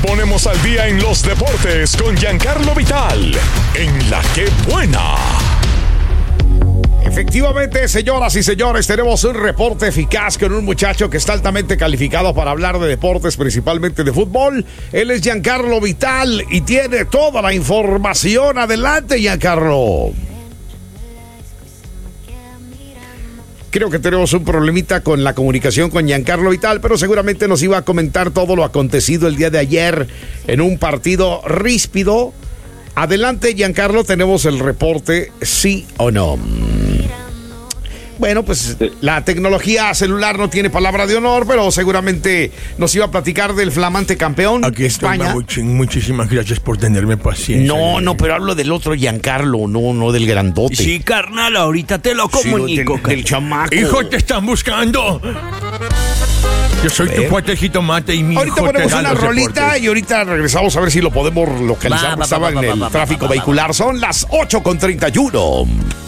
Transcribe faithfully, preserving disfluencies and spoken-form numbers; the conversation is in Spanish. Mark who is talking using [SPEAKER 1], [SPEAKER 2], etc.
[SPEAKER 1] ponemos al día en los deportes con Giancarlo Vital, en La Que Buena.
[SPEAKER 2] Efectivamente, señoras y señores, tenemos un reporte eficaz con un muchacho que está altamente calificado para hablar de deportes, principalmente de fútbol. Él es Giancarlo Vital y tiene toda la información. Adelante, Giancarlo. Creo que tenemos un problemita con la comunicación con Giancarlo Vital, pero seguramente nos iba a comentar todo lo acontecido el día de ayer en un partido ríspido. Adelante, Giancarlo, tenemos el reporte, ¿sí o no? Bueno, pues la tecnología celular no tiene palabra de honor, pero seguramente nos iba a platicar del flamante campeón
[SPEAKER 3] Aquí estoy,
[SPEAKER 2] España.
[SPEAKER 3] Mamuchi. Muchísimas gracias por tenerme paciencia.
[SPEAKER 2] No, no, pero hablo del otro Giancarlo, no, no del grandote.
[SPEAKER 4] Sí, carnal, ahorita te lo
[SPEAKER 2] Sí,
[SPEAKER 4] comunico.
[SPEAKER 2] del, del chamaco.
[SPEAKER 3] Hijo, te están buscando. Yo soy tu cuatecito mate y mi
[SPEAKER 2] Ahorita
[SPEAKER 3] hijo te
[SPEAKER 2] ponemos
[SPEAKER 3] da
[SPEAKER 2] una
[SPEAKER 3] los
[SPEAKER 2] rolita
[SPEAKER 3] deportes.
[SPEAKER 2] y ahorita regresamos a ver si lo podemos localizar.
[SPEAKER 4] Va, va,
[SPEAKER 2] Estaba
[SPEAKER 4] va, va,
[SPEAKER 2] en
[SPEAKER 4] va,
[SPEAKER 2] el
[SPEAKER 4] va, va,
[SPEAKER 2] tráfico
[SPEAKER 4] va, va,
[SPEAKER 2] vehicular. Son las ocho con treinta y uno.